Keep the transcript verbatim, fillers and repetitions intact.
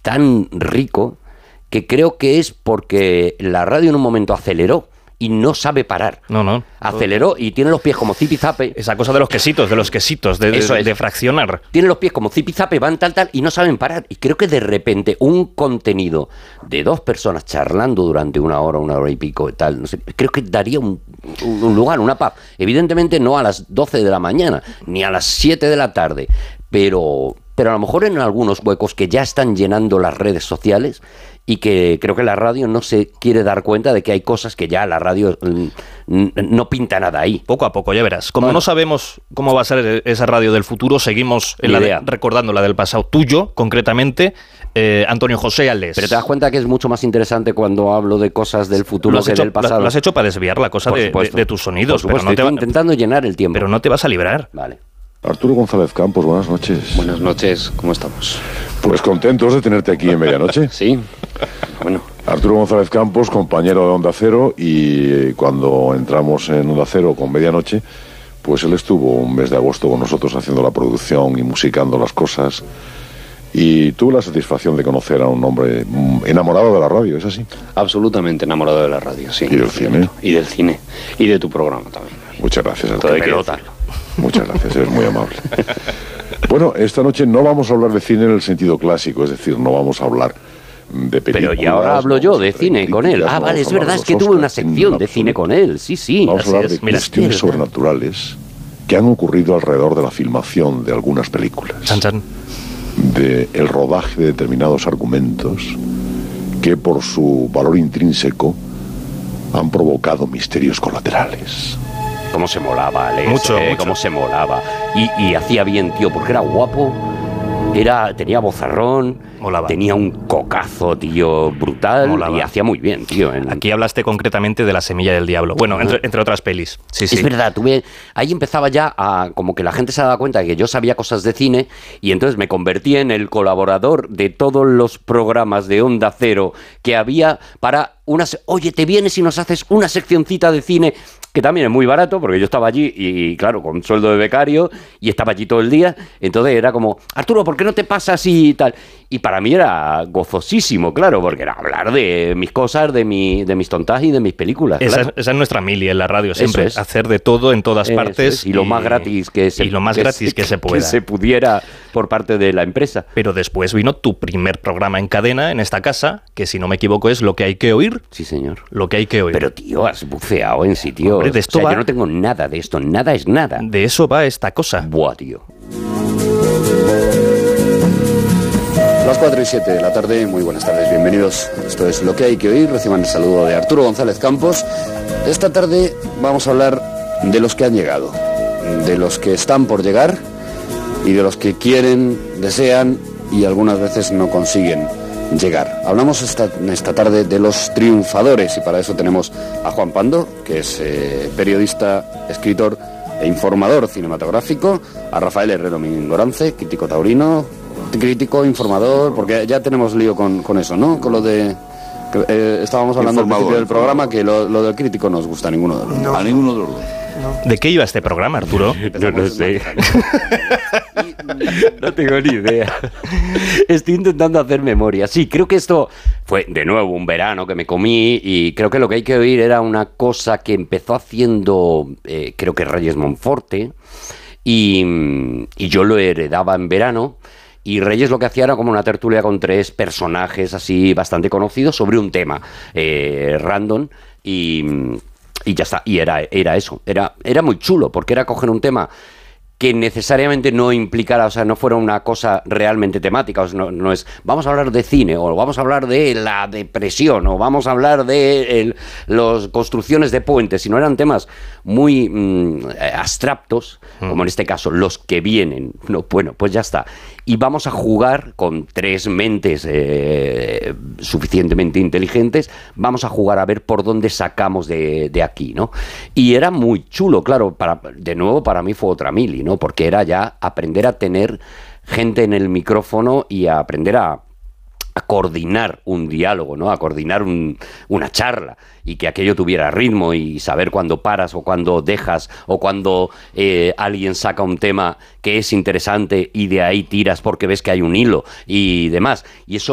tan rico que creo que es porque la radio en un momento aceleró y no sabe parar. No, no. Aceleró y tiene los pies como zipizape. Esa cosa de los quesitos, de los quesitos, de, de, de fraccionar. Tiene los pies como zipizape, van tal, tal, y no saben parar. Y creo que de repente un contenido de dos personas charlando durante una hora, una hora y pico, tal, no sé, creo que daría un, un, un lugar, una paz. Evidentemente no a las doce de la mañana, ni a las siete de la tarde, pero, pero a lo mejor en algunos huecos que ya están llenando las redes sociales y que creo que la radio no se quiere dar cuenta de que hay cosas que ya la radio mm, no pinta nada ahí. Poco a poco, ya verás. Como bueno, no sabemos cómo va a ser esa radio del futuro, seguimos en la de, recordando la del pasado tuyo, concretamente, eh, Antonio José Ales. Pero te das cuenta que es mucho más interesante cuando hablo de cosas del futuro que hecho, del pasado. Lo has hecho para desviar la cosa de, de, de tus sonidos. Por supuesto, pero no te va, intentando llenar el tiempo. Pero no te vas a librar. Vale. Arturo González Campos, buenas noches. Buenas noches, ¿cómo estamos? Pues contentos de tenerte aquí en medianoche. Sí, bueno. Arturo González Campos, compañero de Onda Cero, y cuando entramos en Onda Cero con medianoche, pues él estuvo un mes de agosto con nosotros haciendo la producción y musicando las cosas. Y tuve la satisfacción de conocer a un hombre enamorado de la radio, ¿es así? Absolutamente enamorado de la radio, sí. ¿Y del cine? Y del cine. Y de tu programa también. Muchas gracias. Todo hay que decirlo. Muchas gracias, eres muy amable. Bueno, esta noche no vamos a hablar de cine en el sentido clásico, es decir, no vamos a hablar de películas. Pero y ahora hablo yo de cine con él. Ah, vale, es verdad, es que tuve una sección de cine con él, sí, sí. Vamos a hablar de cuestiones sobrenaturales que han ocurrido alrededor de la filmación de algunas películas. Chan, chan. De el rodaje de determinados argumentos que por su valor intrínseco han provocado misterios colaterales. Cómo se molaba, Alex, mucho, eh, mucho. Cómo se molaba. Y, y hacía bien, tío, porque era guapo, era, tenía vozarrón, molaba. Tenía un cocazo, tío, brutal, molaba. Y hacía muy bien, tío. En... Aquí hablaste concretamente de La Semilla del Diablo. Bueno, entre, entre otras pelis. Sí, sí. Es verdad, tuve... ahí empezaba ya a... como que la gente se daba cuenta de que yo sabía cosas de cine y entonces me convertí en el colaborador de todos los programas de Onda Cero que había para... unas, oye, te vienes y nos haces una seccioncita de cine, que también es muy barato, porque yo estaba allí y, claro, con sueldo de becario, y estaba allí todo el día, entonces era como, Arturo, ¿por qué no te pasa así y tal? Y para mí era gozosísimo, claro, porque era hablar de mis cosas, de mi, de mis tontas y de mis películas. Esa, claro. es, esa es nuestra mili en la radio, siempre, es. hacer de todo en todas Eso partes. Es. Y, y lo más gratis que se, y lo más que gratis se, que se pueda. Que se pudiera por parte de la empresa. Pero después vino tu primer programa en cadena en esta casa, que si no me equivoco es Lo que hay que oír. Sí, señor. Lo que hay que oír. Pero, tío, has buceado en sitios. Hombre, de esto o sea, va... yo no tengo nada de esto, nada es nada. De eso va esta cosa. Buah, tío. Las cuatro y siete de la tarde, muy buenas tardes, bienvenidos. Esto es Lo que hay que oír, reciban el saludo de Arturo González Campos. Esta tarde vamos a hablar de los que han llegado, de los que están por llegar y de los que quieren, desean y algunas veces no consiguen llegar. Hablamos esta, esta tarde de los triunfadores y para eso tenemos a Juan Pando, que es eh, periodista, escritor e informador cinematográfico, a Rafael Herrero Mingorance, crítico taurino, crítico, informador, porque ya tenemos lío con, con eso, ¿no? Con lo de... Que, eh, estábamos hablando al principio del programa que lo, lo del crítico no os gusta a ninguno de los no. dos. A ninguno de los dos. No. ¿De qué iba este programa, Arturo? No lo sé. No tengo ni idea. Estoy intentando hacer memoria. Sí, creo que esto fue de nuevo un verano que me comí y creo que Lo que hay que oír era una cosa que empezó haciendo, eh, creo que Reyes Monforte, y, y yo lo heredaba en verano. Y Reyes lo que hacía era como una tertulia con tres personajes así bastante conocidos sobre un tema eh, random y, y ya está. Y era, era eso. Era, era muy chulo porque era coger un tema que necesariamente no implicara, o sea, no fuera una cosa realmente temática, o sea, no, no es vamos a hablar de cine, o vamos a hablar de la depresión, o vamos a hablar de las construcciones de puentes, sino eran temas muy mmm, abstractos, mm. como en este caso, los que vienen. No, bueno, pues ya está. Y vamos a jugar con tres mentes eh, suficientemente inteligentes, vamos a jugar a ver por dónde sacamos de, de aquí, ¿no? Y era muy chulo, claro, para, de nuevo para mí fue otra mili, ¿no? Porque era ya aprender a tener gente en el micrófono y a aprender a, a coordinar un diálogo, ¿no? A coordinar un, una charla y que aquello tuviera ritmo y saber cuándo paras o cuándo dejas o cuándo eh, alguien saca un tema que es interesante y de ahí tiras porque ves que hay un hilo y demás. Y eso